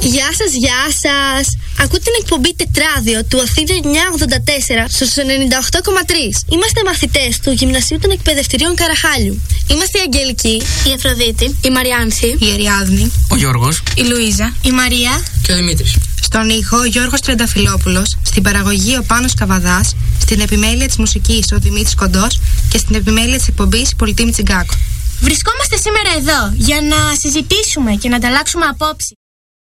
Γεια σας, γεια σας. Ακούτε την εκπομπή Τετράδιο του Αθήνα 984 στους 98,3. Είμαστε μαθητές του Γυμνασίου των Εκπαιδευτηρίων Καραχάλιου. Είμαστε η Αγγελική, η Αφροδίτη, η Μαριάνθη, η Εριάδνη, ο Γιώργος, η Λουίζα, η Μαρία και ο Δημήτρης. Στον ήχο ο Γιώργος Τρενταφυλόπουλος, στην παραγωγή ο Πάνος Καβαδάς, στην επιμέλεια της μουσικής ο Δημήτρης Κοντός και στην επιμέλεια της εκπομπής η Πολυτήμη Τσιγκάκο. Βρισκόμαστε σήμερα εδώ για να συζητήσουμε και να ανταλλάξουμε απόψεις